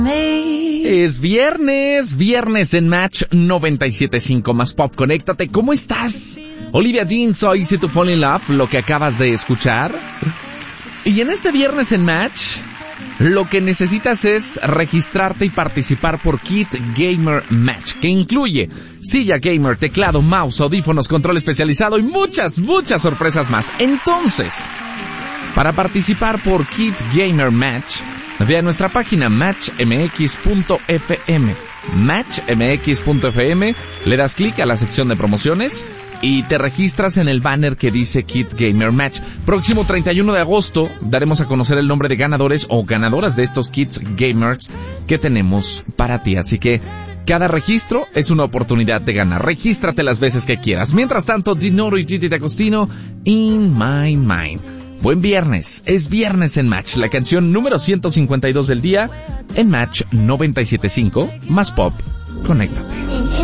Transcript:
Es viernes en Match 97.5 más Pop. Conéctate, ¿cómo estás? Olivia Dean, So Easy to Fall in Love, lo que acabas de escuchar. Y en este viernes en Match, lo que necesitas es registrarte y participar por Kit Gamer Match, que incluye silla gamer, teclado, mouse, audífonos, control especializado y muchas sorpresas más. Entonces, para participar por Kit Gamer Match, ve a nuestra página matchmx.fm. Matchmx.fm, le das clic a la sección de promociones y te registras en el banner que dice Kit Gamer Match. Próximo 31 de agosto daremos a conocer el nombre de ganadores o ganadoras de estos Kits Gamers que tenemos para ti. Así que cada registro es una oportunidad de ganar. Regístrate las veces que quieras. Mientras tanto, Dinoro y Gigi D'Agostino, In My Mind. Buen viernes, es viernes en Match, la canción número 152 del día en Match 97.5 más Pop. Conéctate.